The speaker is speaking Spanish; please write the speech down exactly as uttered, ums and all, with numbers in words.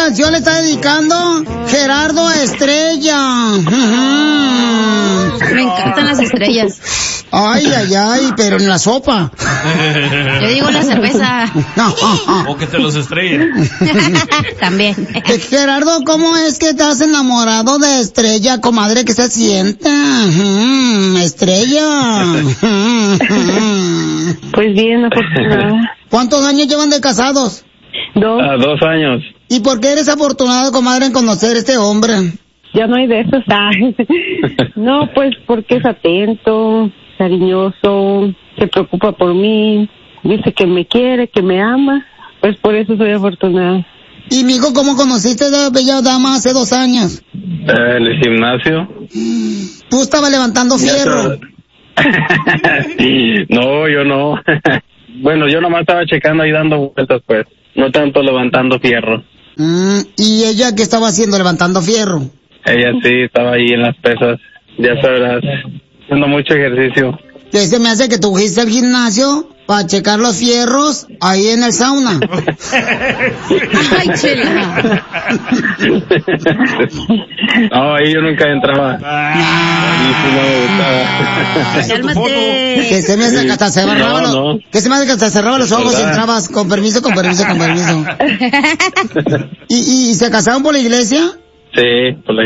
canción le está dedicando Gerardo Estrella. Me encantan las estrellas. Ay, ay, ay, pero en la sopa. Yo digo la cerveza. No. O que te los estrellen. También. Eh, Gerardo, ¿cómo es que estás enamorado de Estrella, comadre? ¿Qué se siente? Mm, Estrella. Pues bien, afortunada. ¿Cuántos años llevan de casados? Dos. Ah, dos años. ¿Y por qué eres afortunado, comadre, en conocer a este hombre? Ya no hay de esos. Ah. No, pues porque es atento, cariñoso, se preocupa por mí, dice que me quiere, que me ama. Pues por eso soy afortunada. Y, mijo, ¿cómo conociste a la bella dama hace dos años? Eh, en el gimnasio. Tú estabas levantando fierro. No, yo no. Bueno, yo nomás estaba checando ahí dando vueltas, pues. No tanto levantando fierro. Mm, ¿y ella qué estaba haciendo, levantando fierro? Ella sí estaba ahí en las pesas, ya sabrás, haciendo mucho ejercicio. Que se me hace que tú fuiste al gimnasio para checar los fierros ahí en el sauna. Ay, chela. No, ahí yo nunca entraba. Ahí sí no me gustaba. Cálmate. Que se me hace que hasta cerraba No, los, no. que se me hace que hasta cerraba los ojos y ¿Verdad? entrabas con permiso, con permiso, con permiso. ¿Y, y, y se casaron por la iglesia? Sí, por la